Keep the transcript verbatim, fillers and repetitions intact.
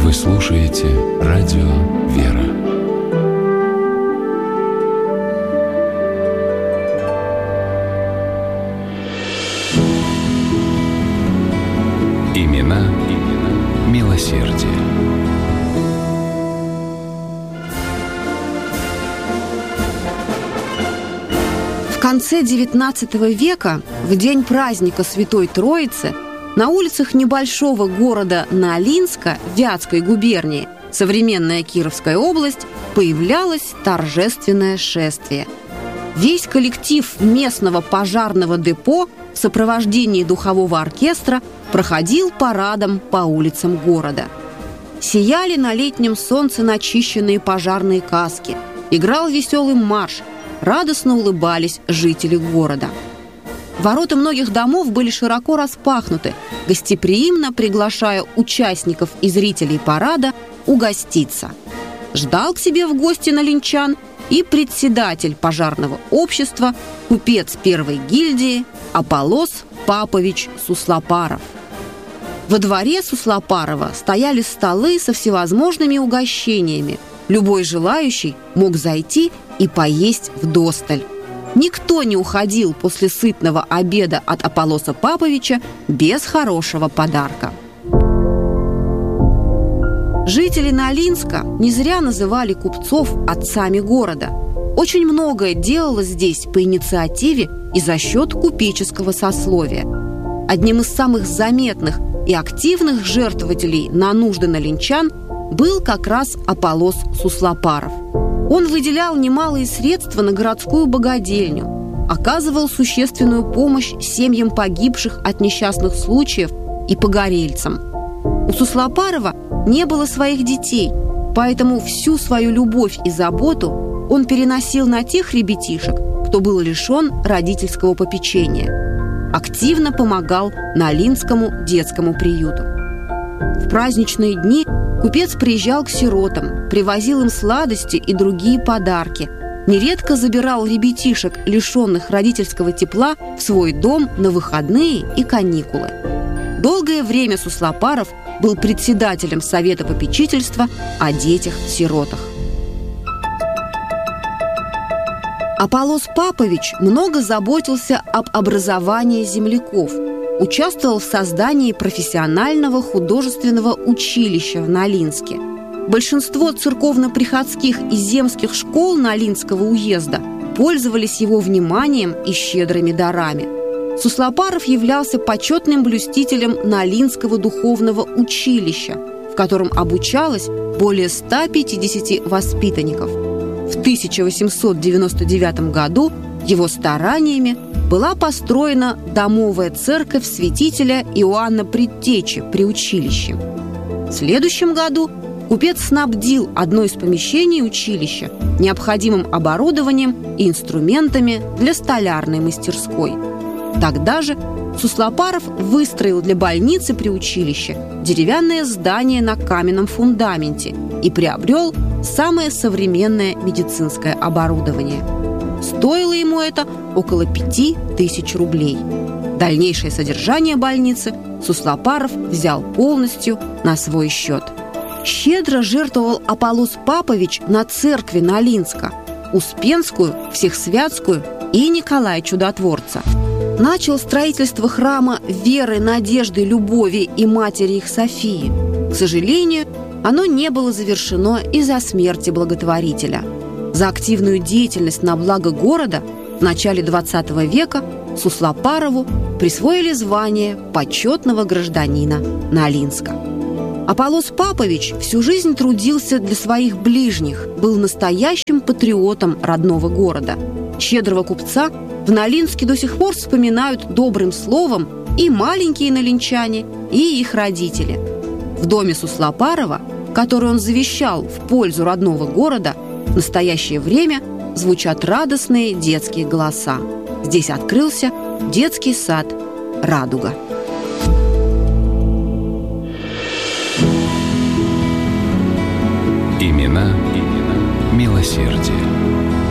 Вы слушаете радио «Вера». Имена, имена милосердия. В конце девятнадцатого века, в день праздника Святой Троицы, на улицах небольшого города Нолинска Вятской губернии, современная Кировская область, появлялось торжественное шествие. Весь коллектив местного пожарного депо в сопровождении духового оркестра проходил парадом по улицам города. Сияли на летнем солнце начищенные пожарные каски, играл веселый марш, радостно улыбались жители города. Ворота многих домов были широко распахнуты, гостеприимно приглашая участников и зрителей парада угоститься. Ждал к себе в гости нолинчан и председатель пожарного общества, купец первой гильдии Аполлос Папович Суслопаров. Во дворе Суслопарова стояли столы со всевозможными угощениями. Любой желающий мог зайти и поесть вдосталь. Никто не уходил после сытного обеда от Аполлоса Паповича без хорошего подарка. Жители Нолинска не зря называли купцов отцами города. Очень многое делалось здесь по инициативе и за счет купеческого сословия. Одним из самых заметных и активных жертвователей на нужды нолинчан был как раз Аполлос Суслопаров. Он выделял немалые средства на городскую богадельню, оказывал существенную помощь семьям погибших от несчастных случаев и погорельцам. У Суслопарова не было своих детей, поэтому всю свою любовь и заботу он переносил на тех ребятишек, кто был лишен родительского попечения. Активно помогал Нолинскому детскому приюту. В праздничные дни купец приезжал к сиротам, привозил им сладости и другие подарки. Нередко забирал ребятишек, лишенных родительского тепла, в свой дом на выходные и каникулы. Долгое время Суслопаров был председателем Совета попечительства о детях-сиротах. Аполлос Папович много заботился об образовании земляков, участвовал в создании профессионального художественного училища в Нолинске. Большинство церковно-приходских и земских школ Нолинского уезда пользовались его вниманием и щедрыми дарами. Суслопаров являлся почетным блюстителем Нолинского духовного училища, в котором обучалось более ста пятидесяти воспитанников. В тысяча восемьсот девяносто девятом году его стараниями была построена домовая церковь святителя Иоанна Предтечи при училище. В следующем году купец снабдил одно из помещений училища необходимым оборудованием и инструментами для столярной мастерской. Тогда же Суслопаров выстроил для больницы при училище деревянное здание на каменном фундаменте и приобрел самое современное медицинское оборудование. Стоило ему это около пяти тысяч рублей. Дальнейшее содержание больницы Суслопаров взял полностью на свой счет. Щедро жертвовал Аполлос Папович на церкви Нолинска, Успенскую, Всехсвятскую и Николая Чудотворца. Начал строительство храма Веры, Надежды, Любови и Матери их Софии. К сожалению, оно не было завершено из-за смерти благотворителя. За активную деятельность на благо города в начале двадцатого века Суслопарову присвоили звание почетного гражданина Нолинска. Аполлос Папович всю жизнь трудился для своих ближних, был настоящим патриотом родного города. Щедрого купца в Нолинске до сих пор вспоминают добрым словом и маленькие нолинчане, и их родители. В доме Суслопарова, который он завещал в пользу родного города, в настоящее время звучат радостные детские голоса. Здесь открылся детский сад «Радуга». Имена, имена милосердия.